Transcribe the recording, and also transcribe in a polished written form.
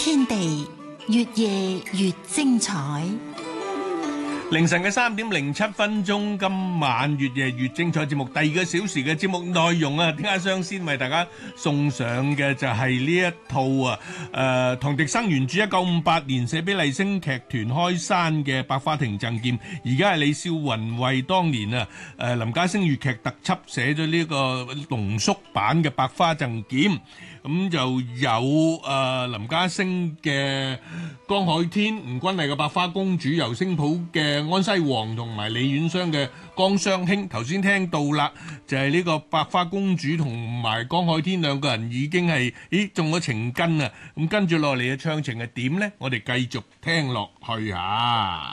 天地，越夜越精彩。 凌晨嘅3:07，今晚越夜越精彩節目第2個小時嘅節目內容啊，點解想先為大家送上嘅就係呢一套唐滌生原著1958年寫俾麗聲劇團開山嘅《百花亭贈劍》，而家係李少雲為當年林家聲粵劇特輯寫咗呢個濃縮版嘅《百花贈劍》。咁就有林家聲嘅江海天、吳君麗嘅百花公主，尤聲普嘅安西王，同埋李遠雙嘅江雙興。頭先聽到啦，就係呢個百花公主同埋江海天兩個人已經係中咗情根啊！咁跟住落嚟嘅唱情係點呢？我哋繼續聽落去啊！